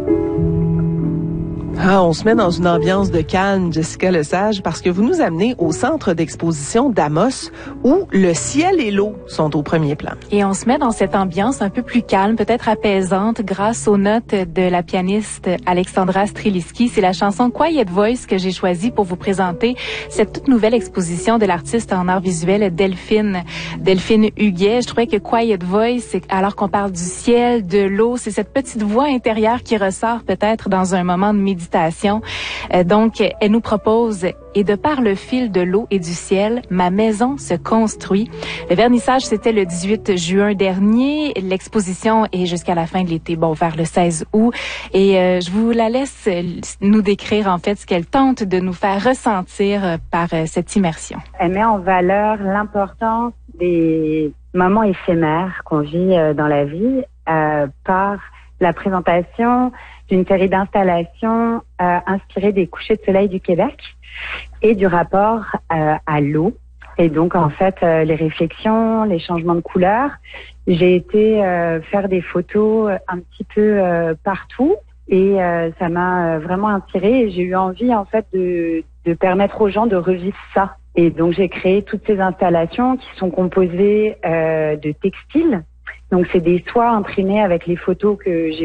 Ah, on se met dans une ambiance de calme, Jessica Lesage, parce que vous nous amenez au centre d'exposition d'Amos, où le ciel et l'eau sont au premier plan. Et on se met dans cette ambiance un peu plus calme, peut-être apaisante, grâce aux notes de la pianiste Alexandra Streliski. C'est la chanson Quiet Voice que j'ai choisie pour vous présenter cette toute nouvelle exposition de l'artiste en art visuel Delphine Huguet. Je trouvais que Quiet Voice, alors qu'on parle du ciel, de l'eau, c'est cette petite voix intérieure qui ressort peut-être dans un moment de méditation. Donc, elle nous propose « Et de par le fil de l'eau et du ciel, ma maison se construit ». Le vernissage, c'était le 18 juin dernier. L'exposition est jusqu'à la fin de l'été, vers le 16 août. Et je vous la laisse nous décrire, en fait, ce qu'elle tente de nous faire ressentir par cette immersion. Elle met en valeur l'importance des moments éphémères qu'on vit dans la vie par la présentation d'une série d'installations inspirées des couchers de soleil du Québec et du rapport à l'eau. Et donc, en fait, les réflexions, les changements de couleurs. J'ai été faire des photos un petit peu partout et ça m'a vraiment inspirée. Et j'ai eu envie, en fait, de permettre aux gens de revivre ça. Et donc, j'ai créé toutes ces installations qui sont composées de textiles. Donc, c'est des soies imprimées avec les photos que j'ai